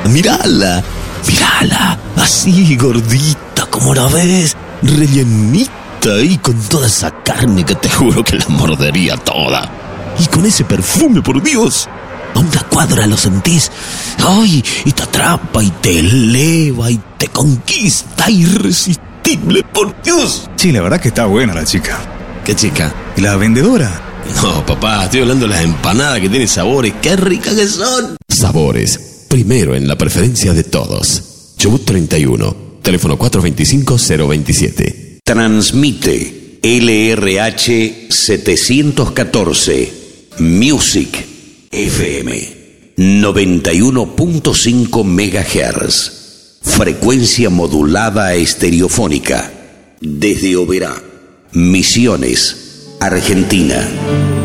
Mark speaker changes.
Speaker 1: Mírala, mírala, así gordita como la ves, rellenita y con toda esa carne que te juro que la mordería toda. Y con ese perfume, por Dios, a una cuadra lo sentís. ¡Ay! Y te atrapa y te eleva y te conquista, irresistible, por Dios.
Speaker 2: Sí, la verdad que está buena la chica.
Speaker 1: ¿Qué chica?
Speaker 2: ¿Y la vendedora?
Speaker 1: No, papá, estoy hablando de las empanadas que tienen sabores. ¡Qué ricas que son! Sabores, primero en la preferencia de todos. Chubut 31, teléfono 425-027.
Speaker 3: Transmite LRH 714 Music FM 91.5 MHz. Frecuencia modulada estereofónica. Desde Oberá, Misiones, Argentina.